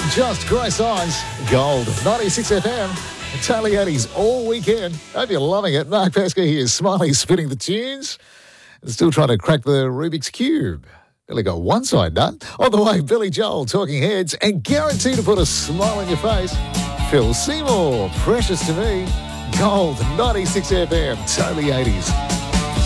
Just Grace Signs, Gold, 96 FM, totally 80s all weekend. Hope you're loving it. Mark Pesca here, Smiley spinning the tunes, and still trying to crack the Rubik's Cube. Only got one side done. On the way, Billy Joel, Talking Heads, and guaranteed to put a smile on your face. Phil Seymour, Precious to Me, Gold, 96 FM, totally 80s.